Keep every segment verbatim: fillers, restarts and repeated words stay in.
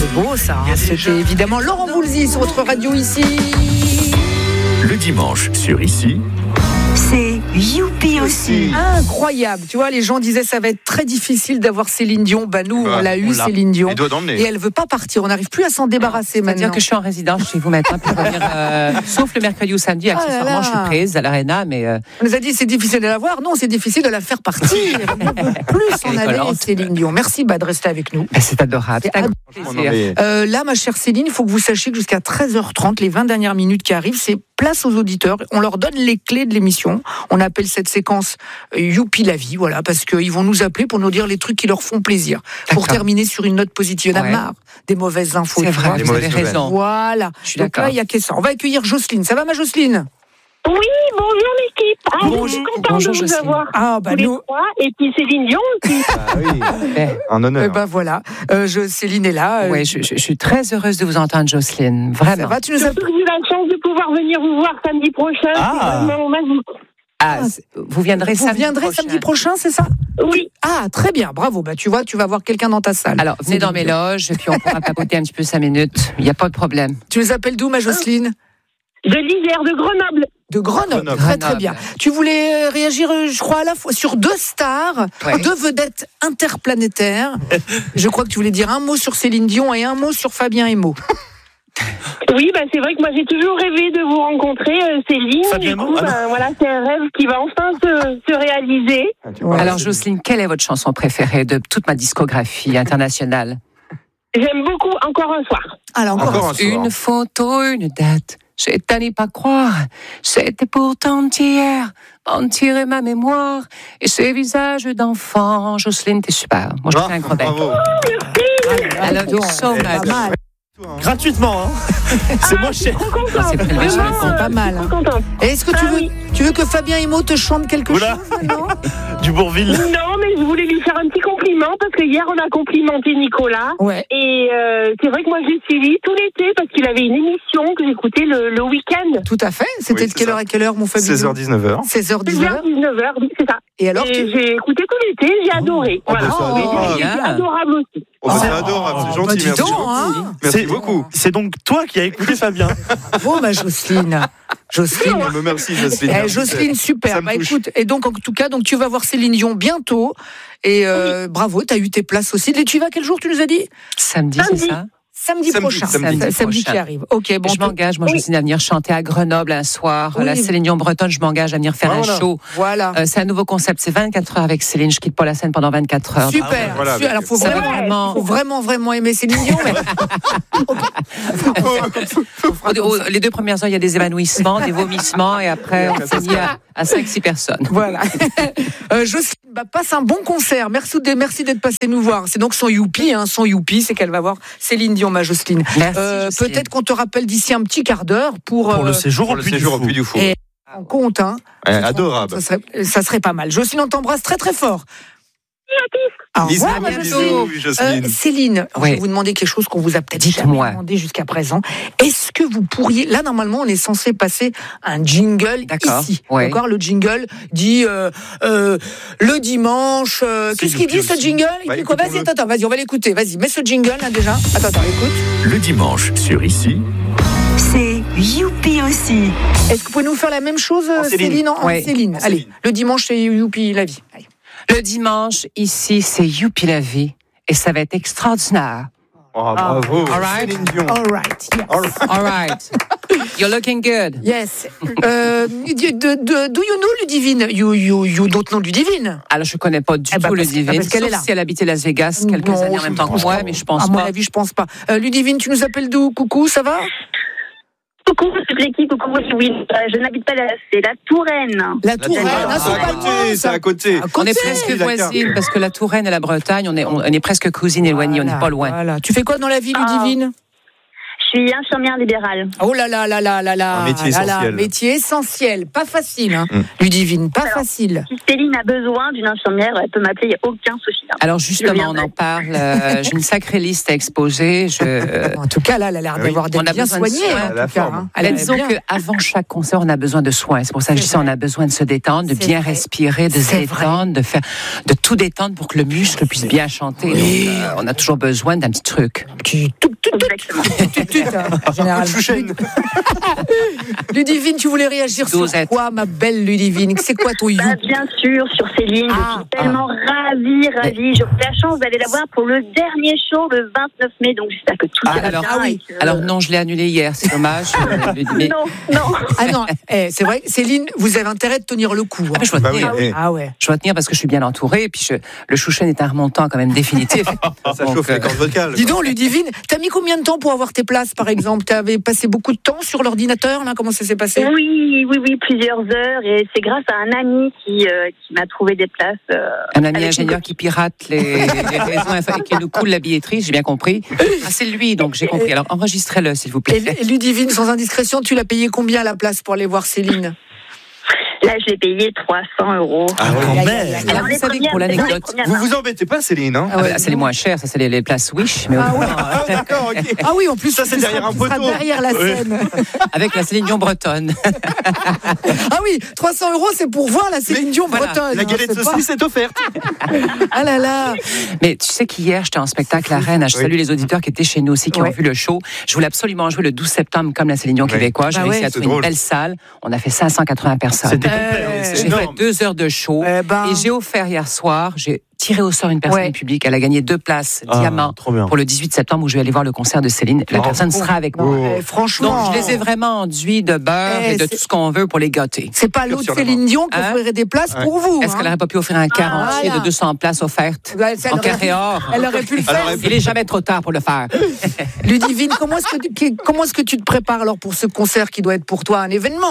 C'est beau ça, hein. C'était évidemment Laurent Voulzy sur votre radio ici. Le dimanche sur Ici. C'est Youpi aussi. Incroyable. Tu vois, les gens disaient ça va être très difficile d'avoir Céline Dion. Bah nous, bah, on l'a eu, Céline Dion. Et elle veut pas partir. On n'arrive plus à s'en débarrasser maintenant. C'est-à-dire que je suis en résidence chez vous maintenant pour venir, euh, sauf le mercredi ou samedi. Accessoirement, ah là là. Je suis prise à l'Arena, mais euh... on nous a dit c'est difficile de la voir. Non, c'est difficile de la faire partir. On ne peut plus s'en aller, Céline Dion. Merci bah, de rester avec nous. Ben, c'est adorable. C'est adorable. plaisir. Euh, là, ma chère Céline, il faut que vous sachiez que jusqu'à treize heures trente, les vingt dernières minutes qui arrivent, c'est place aux auditeurs. On leur donne les clés de l'émission. On appelle cette séquence euh, Youpi la vie, voilà, parce qu'ils vont nous appeler pour nous dire les trucs qui leur font plaisir. D'accord. Pour terminer sur une note positive. On a ouais. marre des mauvaises infos. C'est vrai, vous avez raison. Voilà. Je suis Donc d'accord. là, il y a que ça. On va accueillir Jocelyne. Ça va, ma Jocelyne? Oui, bonjour l'équipe. Ah, bonjour, je suis contente bonjour, de vous Jocelyne. avoir. Ah, bah tous nous. les trois. Et puis Céline Dion aussi. Ah oui, un honneur. Eh ben voilà, euh, je, Céline est là. Euh, ouais, je, je, je suis très heureuse de vous entendre, Jocelyne. Vraiment. Ça va, tu nous as... Surtout que j'ai la chance de pouvoir venir vous voir samedi prochain. Ah. C'est vraiment magique. Ah, vous viendrez vous samedi viendrez prochain. samedi prochain, c'est ça? Oui. Ah, très bien, bravo. Bah, tu vois, tu vas voir quelqu'un dans ta salle. Alors, venez dans mes loges, et puis on pourra papoter un petit peu cinq minutes. Il n'y a pas de problème. Tu les appelles d'où, ma Jocelyne? De l'Isère, de Grenoble. De Grenoble, Grenoble. très très Grenoble. bien. Tu voulais euh, réagir, euh, je crois, à la fois sur deux stars, Ouais. deux vedettes interplanétaires. Je crois que tu voulais dire un mot sur Céline Dion et un mot sur Fabien Emo. Oui, bah, c'est vrai que moi j'ai toujours rêvé de vous rencontrer, euh, Céline. Fabien Du coup, Emo, ah non. bah, voilà, c'est un rêve qui va enfin se, se réaliser. Ah, tu vois, Alors, c'est- Jocelyne, quelle est votre chanson préférée de toute ma discographie internationale? J'aime beaucoup Encore un soir. Alors encore, Encore un soir. Une photo, une date. J'ai à n'y pas croire. C'était pourtant hier. En tirer ma mémoire. Et ces visages d'enfants. Jocelyne, t'es super. Moi, je te fais un gros bec. Bravo. I love you so Eh, pas much. mal. Gratuitement, hein. C'est moins cher. Trop contente. C'est prélevé Vraiment, sur le compte. euh, Pas mal, Trop hein. contente. Et est-ce que tu Ah veux, oui. tu veux que Fabien Emo te chante quelque Oula. chose maintenant? Du Bourville. Non, mais je voulais lui faire un petit compliment parce que hier on a complimenté Nicolas. Ouais. Et euh, c'est vrai que moi je l'ai suivi tout l'été parce qu'il avait une émission que j'écoutais le, le week-end. Tout à fait. C'était Oui, de c'est quelle ça. heure à quelle heure, mon Fabien? seize heures dix-neuf heures. seize heures seize dix-neuf heures dix-neuf heures, oui, c'est ça. Et alors, Et tu... j'ai écouté tout l'été, j'ai adoré. Oh, bah, Voilà. c'est Mais adorable. c'est Bien. adorable aussi. Oh, bah, c'est Oh, adorable, c'est bah, gentil, dis merci donc, beaucoup. hein. Merci C'est- beaucoup. C'est donc toi qui as écouté Fabien. Oh, ma Jocelyne. Jocelyne. Oh, bah, merci Jocelyne. Eh, Jocelyne, super. Ça me Bah, touche. écoute, et donc en tout cas, donc tu vas voir Céline Dion bientôt. Et euh, bravo, tu as eu tes places aussi. Et tu y vas quel jour, tu nous as dit? Samedi, c'est Samedi. ça? Samedi, Samedi, prochain. samedi Samedi, samedi prochain. qui arrive. Ok, bon. Je m'engage, moi, Oui. Jocelyne, à venir chanter à Grenoble un soir. Oui. La Céline Dion bretonne, je m'engage à venir faire Voilà. un show. Voilà. Euh, c'est un nouveau concept, c'est vingt-quatre heures avec Céline. Je quitte pas la scène pendant vingt-quatre heures. Super. Ah, voilà, Su- Alors, faut Ça va vraiment, vraiment. faut vraiment, vraiment aimer Céline Dion. Mais... Au- au- les deux premières heures, il y a des évanouissements, des vomissements, et après, on finit à, à cinq six personnes. Voilà. euh, Jocelyne, bah, passe un bon concert. Merci, de, merci d'être passé nous voir. C'est donc son youpi, hein, son youpi, c'est qu'elle va voir Céline Dion, ma Jocelyne. Merci, Euh, Jocelyne. peut-être qu'on te rappelle d'ici un petit quart d'heure pour, Pour euh, le séjour Pour au le Puy du séjour au Fou. Puy du Fou. Et- en compte. Hein. Ouais, Ça serait- adorable. Ça serait, ça serait pas mal. Jocelyne, on t'embrasse très très fort. Au Bisous, revoir, ma bisous, Jocelyne. Jocelyne. Euh, Céline, je Oui. vais vous demander quelque chose qu'on vous a peut-être jamais Dites-moi. demandé jusqu'à présent. Est-ce que vous pourriez, là normalement on est censé passer un jingle D'accord. ici, Oui. d'accord? Le jingle dit euh, euh, le dimanche. euh, C'est Qu'est-ce qu'il dit Youpi ce aussi. jingle Il Bah, dit quoi? Vas-y, écoutons-le. attends, attends, vas-y, on va l'écouter. Vas-y, mets ce jingle là déjà. Attends, attends, écoute. Le dimanche sur Ici. C'est Youpi aussi. Est-ce que vous pouvez nous faire la même chose, En Céline. Céline, en, en Oui. Céline? En Allez, Céline. le dimanche c'est Youpi la vie. Allez. Le dimanche, ici, c'est Youpi la vie. Et ça va être extraordinaire. Oh, bravo. All right. Céline Dion. All right. Yes. All right. All right. You're looking good. Yes. Euh, de, de, de- do you know Ludivine? You, you, you don't know Ludivine? Alors, je connais pas du Eh ben, tout le parce- divin. parce qu'elle est là. Sauf si elle habitait Las Vegas quelques Non, années en je même temps pense que moi, pas. mais je pense À mon pas. avis, je pense pas. Euh, Ludivine, tu nous appelles d'où? Coucou, ça va? Coucou toute l'équipe, coucou oui. Euh, je n'habite pas là, c'est la Touraine. La Touraine, Ah, ah, c'est à pas côté, loin, c'est ça. à côté. À On côté. est presque la carte. voisines, parce que la Touraine et la Bretagne, on est, on est presque cousines éloignées, on n'est Voilà, pas loin. Voilà. Tu fais quoi dans la vie, Ah. Ludivine? Je suis infirmière libérale. Oh là là là là là là. Un métier là là, essentiel. métier essentiel. Pas facile, hein. Mm. Ludivine, pas Alors, facile. Si Céline a besoin d'une infirmière, elle peut m'appeler, il n'y a aucun souci. hein. Alors Je justement, on viendrai. en parle. euh, J'ai une sacrée liste à exposer. Je, euh, En tout cas, là, elle a l'air oui. d'avoir d'être On a bien besoin de soignée. soins. En La tout cas, forme. hein. Elle Elle est disons bien. qu'avant chaque concert, on a besoin de soins. C'est pour ça que je dis ça, on a besoin de se détendre, de C'est bien vrai. respirer, de se C'est vrai. détendre, de faire, de tout détendre pour que le muscle puisse bien chanter. Oui. Donc, euh, on a toujours besoin d'un petit truc. Qui touc, touc, Exactement. Tut, tut, hein, généralement. Chouchen. Ludivine, tu voulais réagir Dosette. sur quoi, ma belle Ludivine? C'est quoi ton you? Bah, bien sûr, sur Céline, Ah, je suis tellement ravie, ravie. J'ai eu la chance d'aller la voir pour le dernier show le vingt-neuf mai, donc j'espère que tout Ah, ira alors, bien. ah oui. et que- Alors non, je l'ai annulé hier, c'est dommage. Euh, mais- Non, non. Ah non, eh, c'est vrai, Céline, vous avez intérêt de tenir le coup. Ah, hein. mais je dois Bah oui, tenir. eh, Ah ouais. Je dois tenir parce que je suis bien entourée. Et puis je- le Chouchen est un remontant quand même définitif. ça Donc, chauffe euh, les cordes vocales. Dis donc, Ludivine, t'as mis combien de temps pour avoir tes places, par exemple? T'avais passé beaucoup de temps sur l'ordinateur, là? Comment ça s'est passé? Oui, oui, oui, plusieurs heures. Et c'est grâce à un ami qui, euh, qui m'a trouvé des places. euh, Un ami avec ingénieur une qui pirate les, les réseaux inf- et qui nous coule la billetterie, j'ai bien compris. Ah, c'est lui, donc j'ai compris. Alors enregistrez-le, s'il vous plaît. Et, et Ludivine, sans indiscrétion, tu l'as payé combien la place pour aller voir Céline? Là, je l'ai payé trois cents euros. Ah ouais. Quand Aïe, aïe, même. aïe, aïe. Alors, vous les savez que premières- pour dans les l'anecdote, premières Vous marches. vous embêtez pas, Céline, hein? Ah ouais. Ah, c'est les moins chers, ça c'est les, les places Wish, mais Ah ouais. Ah, d'accord, ok. Ah oui, en plus, Ça, c'est tu derrière seras- un tu seras poteau. derrière la Ouais. scène. avec la Céline Dion bretonne. Ah oui, trois cents euros, c'est pour voir la Céline Mais Dion voilà, bretonne. La hein, galette c'est pas- saucisse est offerte. Ah là là. Mais tu sais qu'hier, j'étais en spectacle à Rennes. Je Oui. salue les auditeurs qui étaient chez nous aussi, qui Ouais. ont vu le show. Je voulais absolument jouer le douze septembre comme la Céline Dion Oui. québécoise. J'ai Bah réussi ouais. à C'est trouver une drôle. belle salle. On a fait cinq cent quatre-vingts personnes. C'était Euh, complet. c'est J'ai énorme. fait deux heures de show. Eh ben. Et j'ai offert hier soir, j'ai tiré au sort une personne Ouais. publique. Elle a gagné deux places Ah, diamant trop bien. pour le dix-huit septembre où je vais aller voir le concert de Céline. La Oh. personne sera avec Non, moi. eh, franchement. Donc, je les ai vraiment enduits de beurre Eh, et de c'est- tout ce qu'on veut pour les gâter. C'est pas l'autre sur la Céline Dion qui Hein? offrirait des places Ouais. pour vous. Est-ce qu'elle hein. n'aurait pas pu offrir un quarantier voilà. de deux cents places offertes Ouais, ça, en elle aurait carré pu- or? Elle aurait pu le Elle faire. aurait pu. Il est jamais trop tard pour le faire. Ludivine, comment est-ce que, tu- comment est-ce que tu te prépares alors pour ce concert qui doit être pour toi un événement?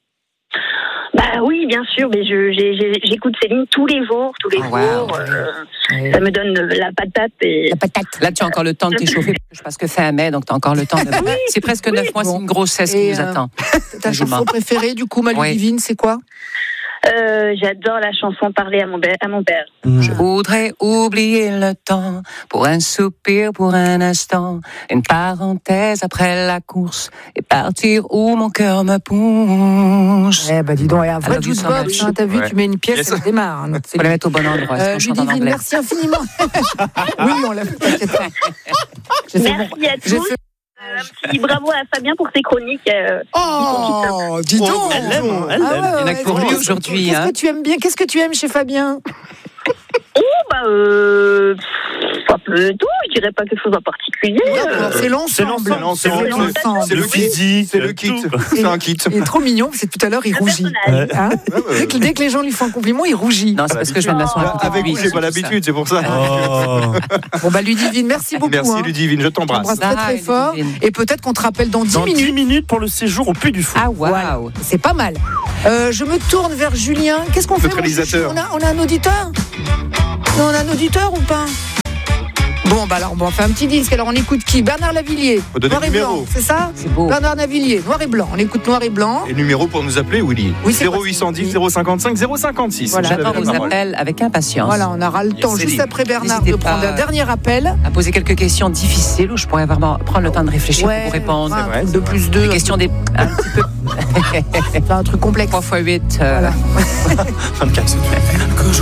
Bah oui, bien sûr, mais je, j'ai- j'ai- j'écoute Céline tous les jours, tous les Oh, wow. jours. euh, ça me donne la patate et La patate. Là, tu as encore le temps de t'échauffer parce que fin mai, donc tu as encore le temps de. C'est presque neuf mois, c'est une grossesse Et, qui nous euh, attend. Ta chanson préférée, du coup, ma Ouais. Ludivine, c'est quoi? euh, j'adore la chanson Parler à mon, père- à mon père. Je voudrais oublier le temps pour un soupir, pour un instant, une parenthèse après la course et partir où mon cœur me pousse. Eh ben dis donc, et un vrai love you so jukebox, much. hein, t'as vu, Ouais. tu mets une pièce, Yes. elle démarre. hein, notre Faut la Céline. mettre au bon endroit. Euh, sinon je chante en Ludivine, anglais. merci infiniment. Oui, on l'a fait, t'inquiète pas. J'ai fait Merci mon- à j'ai tous. fait- Euh, un petit bravo à Fabien pour ses chroniques. euh, Oh, dis donc. Elle l'aime, hein, elle Ah l'aime. ouais, Il y en a ouais, que pour ouais. lui Qu'est-ce- aujourd'hui, Qu'est-ce hein. que tu aimes bien? Qu'est-ce que tu aimes chez Fabien? bah, euh, un peu tout, je dirais pas quelque chose en particulier. D'accord, C'est C'est l'ensemble. l'ensemble, c'est C'est le- l'ensemble. c'est Le le kit. physique, C'est le kit. tout. C'est un kit. Il est trop mignon, c'est tout à l'heure, il Un rougit. personnage. Hein Ouais, ouais, dès, que, dès que les gens lui font un compliment, il rougit. Non, c'est parce que je viens de m'asseoir à côté de Avec lui. vous, j'ai pas c'est l'habitude, c'est pour ça. Oh. Bon, bah, Ludivine, merci beaucoup. Merci hein. Ludivine, je Je t'embrasse t'embrasse. très très Bye, fort. Ludivine. Et peut-être qu'on te rappelle dans dix Dans minutes. dix minutes pour le séjour au Puy du Fou. ça. Ah, waouh. C'est pas mal. Euh, je me tourne vers Julien. Qu'est-ce qu'on fait, mon réalisateur. chouchou on a, on a un auditeur Non, on a un auditeur ou pas? Bon, bah alors, bon, on fait un petit disque. Alors, on écoute qui? Bernard Lavillier. Faut donner Noir le et numéro. blanc, c'est ça? C'est beau. Bernard Lavillier, noir et blanc. On écoute noir et blanc. Et le numéro pour nous appeler, Willy. Oui, c'est zéro huit cent dix, zéro cinquante-cinq, zéro cinquante-six. Voilà. Vous avez J'attends la vos parole. appels avec impatience. Voilà, on aura le temps, Céline. juste après Bernard, N'hésitez de prendre pas. un dernier appel. À poser quelques questions difficiles où je pourrais vraiment prendre le temps de réfléchir Ouais, pour vous répondre. enfin, vrai, un truc c'est de vrai. plus deux. Des questions des, un petit peu Enfin, un truc complexe. trois fois huit. euh, Voilà. vingt-quatre, c'est tout.